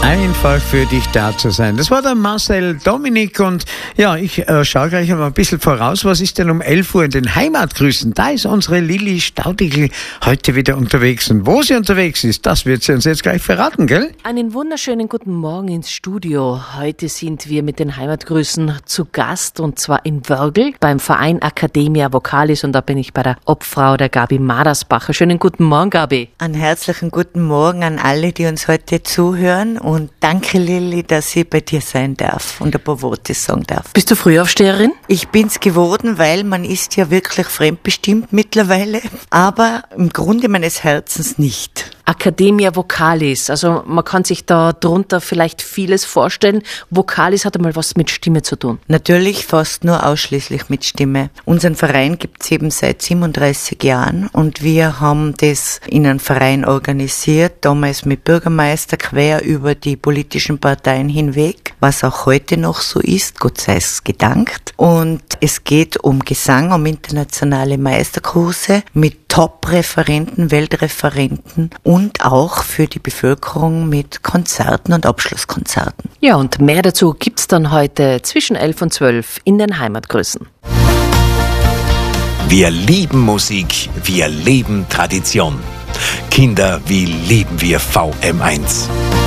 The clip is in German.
Einfach für dich da zu sein. Das war der Marcel Dominik und ja, ich schaue gleich mal ein bisschen voraus. Was ist denn um 11 Uhr in den Heimatgrüßen? Da ist unsere Lilly Staudigl heute wieder unterwegs. Und wo sie unterwegs ist, das wird sie uns jetzt gleich verraten, gell? Einen wunderschönen guten Morgen ins Studio. Heute sind wir mit den Heimatgrüßen zu Gast und zwar in Wörgl beim Verein Academia Vocalis und da bin ich bei der Obfrau der Gabi Madersbacher. Schönen guten Morgen, Gabi. Einen herzlichen guten Morgen an alle, die uns heute zuhören. Und danke, Lilly, dass ich bei dir sein darf und ein paar Worte sagen darf. Bist du Frühaufsteherin? Ich bin's geworden, weil man ist ja wirklich fremdbestimmt mittlerweile, aber im Grunde meines Herzens nicht. Academia Vocalis, also man kann sich da drunter vielleicht vieles vorstellen. Vocalis hat einmal was mit Stimme zu tun. Natürlich fast nur ausschließlich mit Stimme. Unseren Verein gibt's eben seit 37 Jahren und wir haben das in einem Verein organisiert, damals mit Bürgermeister quer über die politischen Parteien hinweg, was auch heute noch so ist, Gott sei es gedankt. Und es geht um Gesang, um internationale Meisterkurse mit Top-Referenten, Weltreferenten und auch für die Bevölkerung mit Konzerten und Abschlusskonzerten. Ja, und mehr dazu gibt's dann heute zwischen 11 und 12 in den Heimatgrüßen. Wir lieben Musik, wir leben Tradition. Kinder, wie lieben wir VM1.